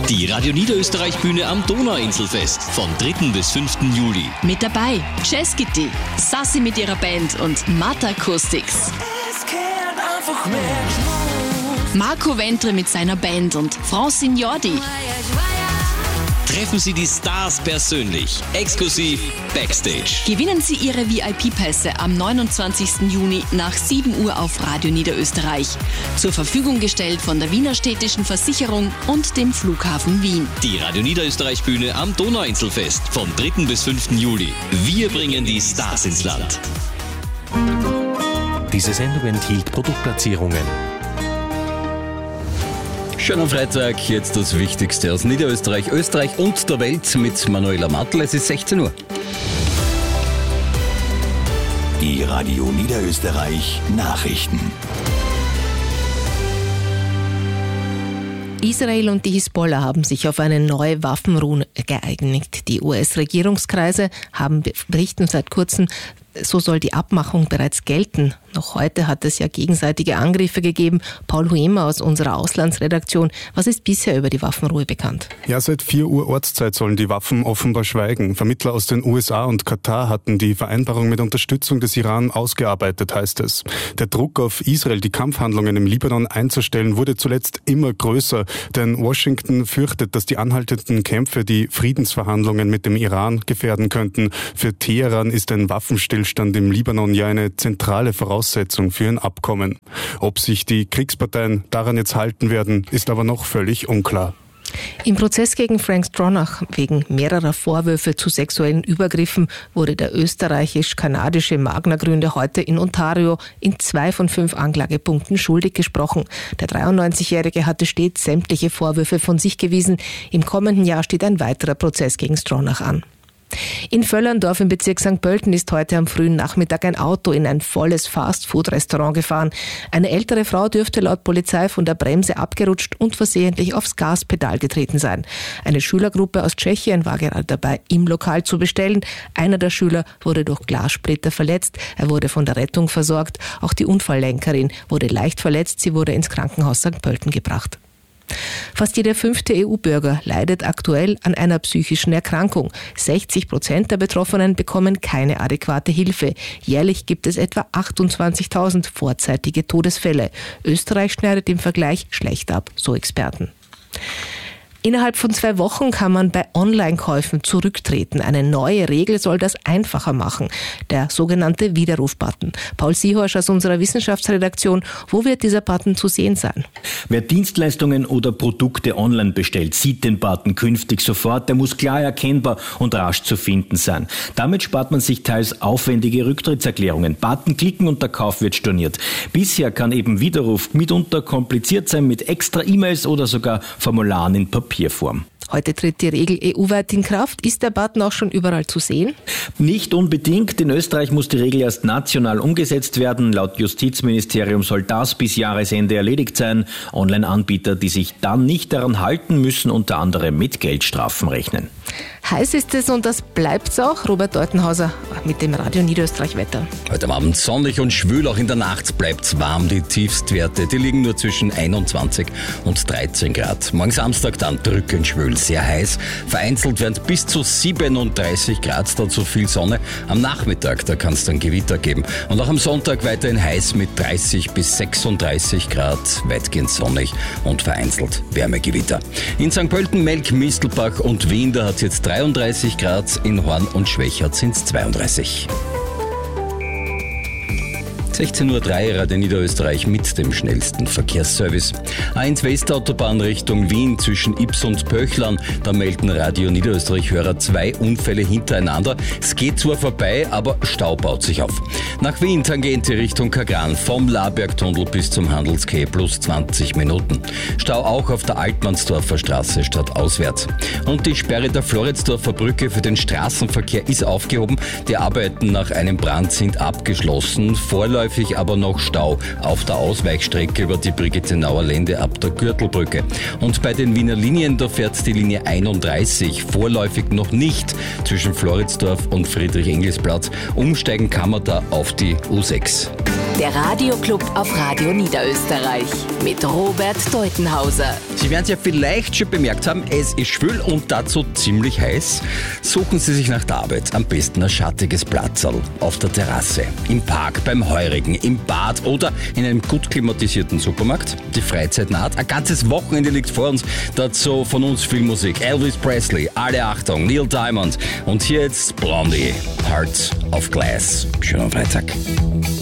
Die Radio Niederösterreich Bühne am Donauinselfest vom 3. bis 5. Juli. Mit dabei Jazz Kitty, Sassi mit ihrer Band und Matt Acoustics. Marco Ventre mit seiner Band und Francine Jordi. Treffen Sie die Stars persönlich, exklusiv Backstage. Gewinnen Sie Ihre VIP-Pässe am 29. Juni nach 7 Uhr auf Radio Niederösterreich. Zur Verfügung gestellt von der Wiener Städtischen Versicherung und dem Flughafen Wien. Die Radio Niederösterreich Bühne am Donauinselfest vom 3. bis 5. Juli. Wir bringen die Stars ins Land. Diese Sendung enthielt Produktplatzierungen. Schönen Freitag, jetzt das Wichtigste aus Niederösterreich, Österreich und der Welt mit Manuela Matl. Es ist 16 Uhr. Die Radio Niederösterreich Nachrichten. Israel und die Hisbollah haben sich auf eine neue Waffenruhe geeinigt. Die US-Regierungskreise berichten seit kurzem, so soll die Abmachung bereits gelten. Noch heute hat es ja gegenseitige Angriffe gegeben. Paul Huemer aus unserer Auslandsredaktion. Was ist bisher über die Waffenruhe bekannt? Ja, seit 4 Uhr Ortszeit sollen die Waffen offenbar schweigen. Vermittler aus den USA und Katar hatten die Vereinbarung mit Unterstützung des Iran ausgearbeitet, heißt es. Der Druck auf Israel, die Kampfhandlungen im Libanon einzustellen, wurde zuletzt immer größer. Denn Washington fürchtet, dass die anhaltenden Kämpfe die Friedensverhandlungen mit dem Iran gefährden könnten. Für Teheran ist ein Waffenstillstand im Libanon ja eine zentrale Voraussetzung für ein Abkommen. Ob sich die Kriegsparteien daran jetzt halten werden, ist aber noch völlig unklar. Im Prozess gegen Frank Stronach wegen mehrerer Vorwürfe zu sexuellen Übergriffen wurde der österreichisch-kanadische Magna-Gründer heute in Ontario in 2 von 5 Anklagepunkten schuldig gesprochen. Der 93-Jährige hatte stets sämtliche Vorwürfe von sich gewiesen. Im kommenden Jahr steht ein weiterer Prozess gegen Stronach an. In Völlerndorf im Bezirk St. Pölten ist heute am frühen Nachmittag ein Auto in ein volles Fast-Food-Restaurant gefahren. Eine ältere Frau dürfte laut Polizei von der Bremse abgerutscht und versehentlich aufs Gaspedal getreten sein. Eine Schülergruppe aus Tschechien war gerade dabei, im Lokal zu bestellen. Einer der Schüler wurde durch Glassplitter verletzt. Er wurde von der Rettung versorgt. Auch die Unfalllenkerin wurde leicht verletzt. Sie wurde ins Krankenhaus St. Pölten gebracht. Fast jeder 5. EU-Bürger leidet aktuell an einer psychischen Erkrankung. 60% der Betroffenen bekommen keine adäquate Hilfe. Jährlich gibt es etwa 28.000 vorzeitige Todesfälle. Österreich schneidet im Vergleich schlecht ab, so Experten. Innerhalb von 2 Wochen kann man bei Online-Käufen zurücktreten. Eine neue Regel soll das einfacher machen. Der sogenannte Widerruf-Button. Paul Siehorsch aus unserer Wissenschaftsredaktion. Wo wird dieser Button zu sehen sein? Wer Dienstleistungen oder Produkte online bestellt, sieht den Button künftig sofort. Der muss klar erkennbar und rasch zu finden sein. Damit spart man sich teils aufwendige Rücktrittserklärungen. Button klicken und der Kauf wird storniert. Bisher kann eben Widerruf mitunter kompliziert sein mit extra E-Mails oder sogar Formularen in Papierform. Heute tritt die Regel EU-weit in Kraft. Ist der Button auch schon überall zu sehen? Nicht unbedingt. In Österreich muss die Regel erst national umgesetzt werden. Laut Justizministerium soll das bis Jahresende erledigt sein. Online-Anbieter, die sich dann nicht daran halten, müssen unter anderem mit Geldstrafen rechnen. Heiß ist es und das bleibt's auch. Robert Deutenhauser mit dem Radio Niederösterreich Wetter. Heute am Abend sonnig und schwül, auch in der Nacht bleibt's warm. Die Tiefstwerte, die liegen nur zwischen 21 und 13 Grad. Morgen Samstag dann drückend schwül, sehr heiß. Vereinzelt werden es bis zu 37 Grad, dazu viel Sonne. Am Nachmittag, da kann es dann Gewitter geben. Und auch am Sonntag weiterhin heiß mit 30 bis 36 Grad, weitgehend sonnig und vereinzelt Wärmegewitter. In St. Pölten, Melk, Mistelbach und Wien, da hat es jetzt 33 Grad, in Horn und Schwächert sind es 32. 16:03 Uhr, Radio Niederösterreich mit dem schnellsten Verkehrsservice. A1 Westautobahn Richtung Wien zwischen Ips und Pöchlern. Da melden Radio Niederösterreich-Hörer 2 Unfälle hintereinander. Es geht zwar vorbei, aber Stau baut sich auf. Nach Wien Tangente Richtung Kagran vom Labergtunnel bis zum Handelsquai plus 20 Minuten. Stau auch auf der Altmannsdorfer Straße stadtauswärts. Und die Sperre der Floridsdorfer Brücke für den Straßenverkehr ist aufgehoben. Die Arbeiten nach einem Brand sind abgeschlossen. Vorläufig aber noch Stau auf der Ausweichstrecke über die Brigittenauer Lände ab der Gürtelbrücke. Und bei den Wiener Linien, da fährt die Linie 31 vorläufig noch nicht zwischen Floridsdorf und Friedrich-Engels-Platz. Umsteigen kann man da auf die U6. Der Radioclub auf Radio Niederösterreich mit Robert Deutenhauser. Sie werden es ja vielleicht schon bemerkt haben, es ist schwül und dazu ziemlich heiß. Suchen Sie sich nach der Arbeit am besten ein schattiges Platzerl auf der Terrasse, im Park, beim Heurigen, im Bad oder in einem gut klimatisierten Supermarkt. Die Freizeit naht, ein ganzes Wochenende liegt vor uns. Dazu von uns viel Musik. Elvis Presley, alle Achtung, Neil Diamond und hier jetzt Blondie, Heart of Glass. Schönen Freitag.